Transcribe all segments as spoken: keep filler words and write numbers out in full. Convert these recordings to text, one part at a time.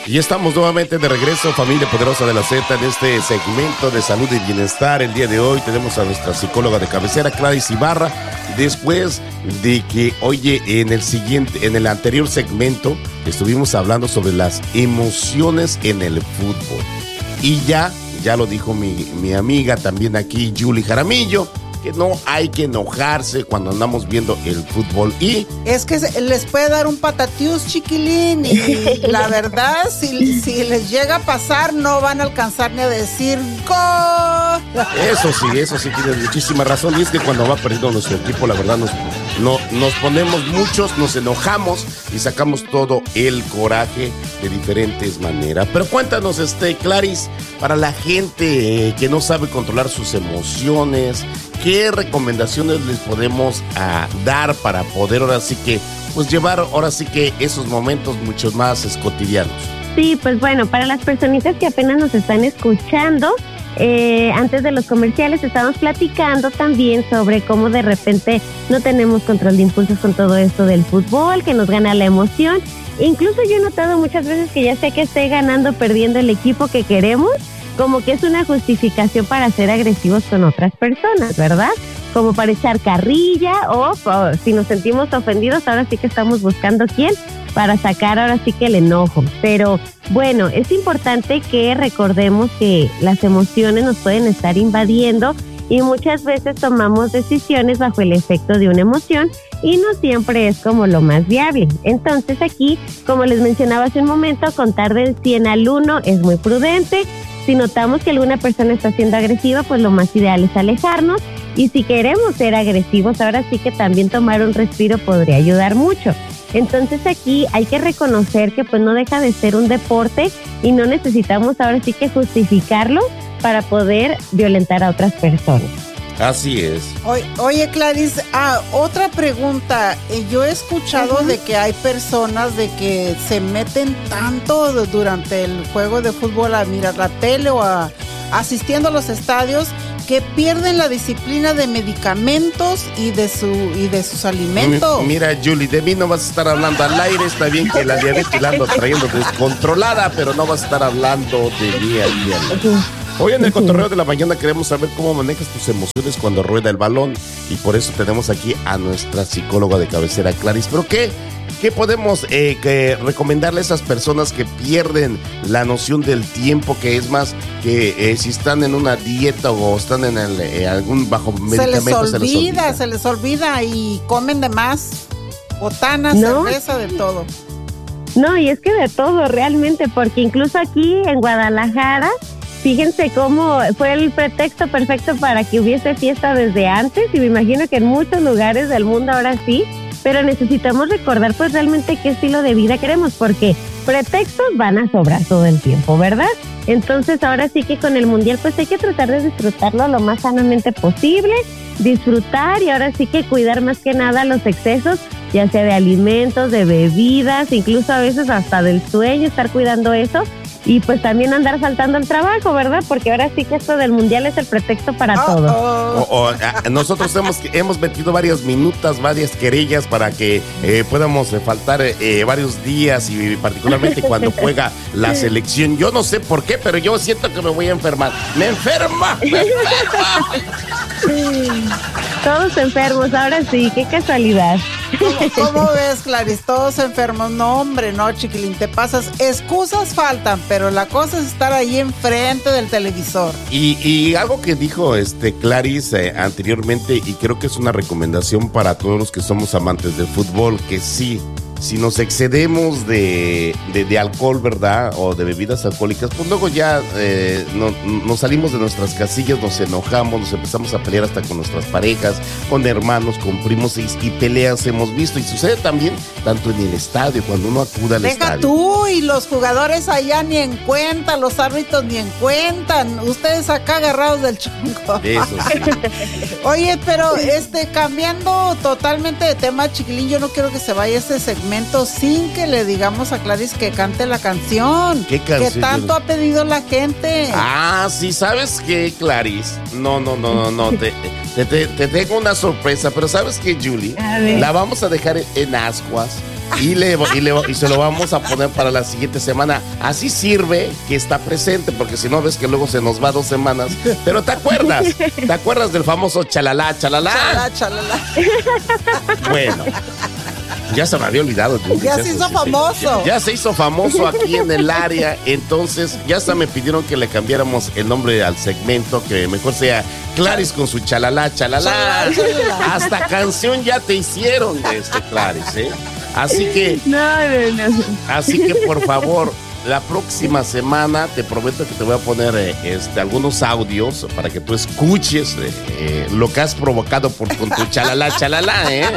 Y estamos nuevamente de regreso, familia poderosa de la Z, en este segmento de salud y bienestar. El día de hoy tenemos a nuestra psicóloga de cabecera, Clarice Ibarra, después de que, oye, en el siguiente, en el anterior segmento estuvimos hablando sobre las emociones en el fútbol. Y ya, ya lo dijo mi, mi amiga también aquí, Julie Jaramillo, que no hay que enojarse cuando andamos viendo el fútbol. Y es que les puede dar un patatiús, chiquilín, y la verdad, si, si les llega a pasar, no van a alcanzar ni a decir ¡gol! Eso sí, eso sí, tienes muchísima razón. Y es que cuando va perdiendo nuestro equipo, la verdad, nos, no, nos ponemos muchos, nos enojamos y sacamos todo el coraje de diferentes maneras. Pero cuéntanos, este, Clarice, para la gente que no sabe controlar sus emociones, ¿qué recomendaciones les podemos uh, dar para poder ahora sí que, pues llevar ahora sí que esos momentos mucho más es, cotidianos? Sí, pues bueno, para las personitas que apenas nos están escuchando, eh, antes de los comerciales estábamos platicando también sobre cómo de repente no tenemos control de impulsos con todo esto del fútbol, que nos gana la emoción. Incluso yo he notado muchas veces que ya sea que esté ganando o perdiendo el equipo que queremos, como que es una justificación para ser agresivos con otras personas, ¿verdad? Como para echar carrilla o, o si nos sentimos ofendidos, ahora sí que estamos buscando quién para sacar ahora sí que el enojo. Pero bueno, es importante que recordemos que las emociones nos pueden estar invadiendo y muchas veces tomamos decisiones bajo el efecto de una emoción y no siempre es como lo más viable. Entonces aquí, como les mencionaba hace un momento, contar del cien al uno es muy prudente. Si notamos que alguna persona está siendo agresiva, pues lo más ideal es alejarnos. Y si queremos ser agresivos, ahora sí que también tomar un respiro podría ayudar mucho. Entonces aquí hay que reconocer que pues no deja de ser un deporte y no necesitamos ahora sí que justificarlo para poder violentar a otras personas. Así es. Oye, oye Clarice, ah, otra pregunta. Eh, yo he escuchado uh-huh. de que hay personas de que se meten tanto durante el juego de fútbol a mirar la tele o a, asistiendo a los estadios que pierden la disciplina de medicamentos y de su y de sus alimentos. Mira, Julie, de mí no vas a estar hablando al aire. Está bien que la diabetes la ando trayendo descontrolada, pero no vas a estar hablando de mí al día. Hoy en el cotorreo de la mañana queremos saber cómo manejas tus emociones cuando rueda el balón y por eso tenemos aquí a nuestra psicóloga de cabecera, Clarice. ¿Pero qué, qué podemos eh, que recomendarle a esas personas que pierden la noción del tiempo, que es más que eh, si están en una dieta o están en el, eh, algún bajo medicamento? Se les olvida, se les olvida, se les olvida y comen de más, botanas, ¿no? Cerveza, de todo. No, y es que de todo realmente, porque incluso aquí en Guadalajara, fíjense cómo fue el pretexto perfecto para que hubiese fiesta desde antes y me imagino que en muchos lugares del mundo ahora sí, pero necesitamos recordar pues realmente qué estilo de vida queremos porque pretextos van a sobrar todo el tiempo, ¿verdad? Entonces ahora sí que con el mundial pues hay que tratar de disfrutarlo lo más sanamente posible, disfrutar y ahora sí que cuidar más que nada los excesos, ya sea de alimentos, de bebidas, incluso a veces hasta del sueño, estar cuidando eso. Y pues también andar saltando el trabajo, ¿verdad? Porque ahora sí que esto del mundial es el pretexto para oh, todo. Oh. O, o, a, nosotros hemos, hemos metido varias minutas, varias querellas para que eh, podamos faltar eh, varios días y particularmente cuando juega la selección. Yo no sé por qué, pero yo siento que me voy a enfermar. ¡Me enferma! ¡Me enferma! Todos enfermos, ahora sí, qué casualidad. ¿Cómo, cómo ves, Clarice? Todos enfermos. No, hombre, no, chiquilín, te pasas. Excusas faltan, pero la cosa es estar ahí enfrente del televisor. Y, y algo que dijo este Clarice eh, anteriormente, y creo que es una recomendación para todos los que somos amantes del fútbol, que sí, si nos excedemos de, de, de alcohol, ¿verdad? O de bebidas alcohólicas, pues luego ya eh, no, nos salimos de nuestras casillas, nos enojamos, nos empezamos a pelear hasta con nuestras parejas, con hermanos, con primos y, y peleas hemos visto. Y sucede también tanto en el estadio, cuando uno acude al Deja estadio. tú, y los jugadores allá ni en cuenta, los árbitros ni en cuenta. Ustedes acá agarrados del chongo. Eso sí. Oye, pero este cambiando totalmente de tema, chiquilín, yo no quiero que se vaya este segmento sin que le digamos a Clarice que cante la canción. ¿Qué canción? Que tanto ha pedido la gente. Ah, sí, ¿sabes qué, Clarice? No, no, no, no, no. te, te, te, te tengo una sorpresa, pero ¿sabes qué, Julie? La vamos a dejar en ascuas Y, le, y, le, y se lo vamos a poner para la siguiente semana. Así sirve que está presente, porque si no ves que luego se nos va dos semanas. Pero ¿te acuerdas? ¿Te acuerdas del famoso chalala, chalala? Chalala, chalala. Bueno, ya se me había olvidado. Ya se hizo famoso. Ya, ya se hizo famoso aquí en el área. Entonces, ya hasta me pidieron que le cambiáramos el nombre al segmento, que mejor sea Claris con su chalala, chalala. chalala. Hasta canción ya te hicieron de este Claris, ¿eh? Así que, no, no, no. Así que por favor, la próxima semana te prometo que te voy a poner eh, este, algunos audios para que tú escuches eh, eh, lo que has provocado por, con tu chalala, chalala, ¿eh?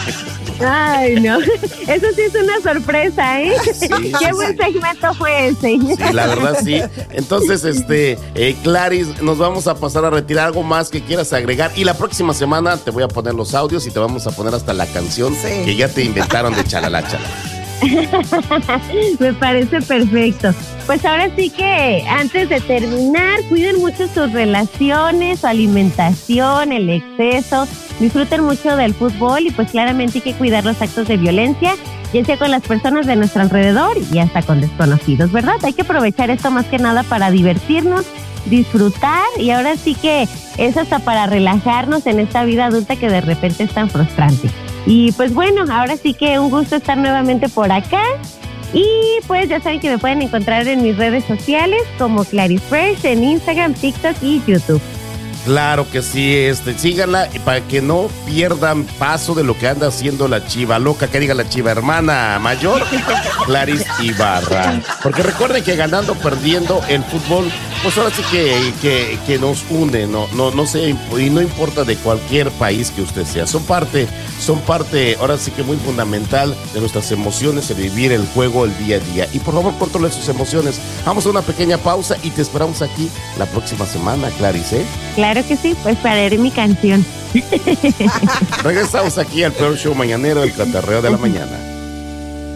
Ay, no. Eso sí es una sorpresa, ¿eh? Sí, Qué sí, buen sí. segmento fue ese. Sí, la verdad sí. Entonces, este, eh, Claris, nos vamos a pasar a retirar. Algo más que quieras agregar. Y la próxima semana te voy a poner los audios y te vamos a poner hasta la canción sí. que ya te inventaron de chalala, chalala. Me parece perfecto. Pues ahora sí que antes de terminar, cuiden mucho sus relaciones, su alimentación, el exceso. Disfruten mucho del fútbol y pues claramente hay que cuidar los actos de violencia, ya sea con las personas de nuestro alrededor y hasta con desconocidos, ¿verdad? Hay que aprovechar esto más que nada para divertirnos, disfrutar y ahora sí que es hasta para relajarnos en esta vida adulta que de repente es tan frustrante. Y pues bueno, ahora sí que un gusto estar nuevamente por acá. Y pues ya saben que me pueden encontrar en mis redes sociales como Claris Fresh en Instagram, TikTok y YouTube. Claro que sí, este, síganla para que no pierdan paso de lo que anda haciendo la chiva loca, que diga la chiva hermana mayor, Claris Ibarra. Porque recuerden que ganando, perdiendo, el fútbol, pues ahora sí que, que, que nos une, no, no, no sé, y no importa de cualquier país que usted sea, son parte, son parte, ahora sí que muy fundamental de nuestras emociones, de vivir el juego el día a día. Y por favor, controle sus emociones. Vamos a una pequeña pausa y te esperamos aquí la próxima semana, Claris, ¿eh? Claro que sí, pues pararé mi canción. Regresamos aquí al peor show mañanero, el Cotorreo de la Mañana.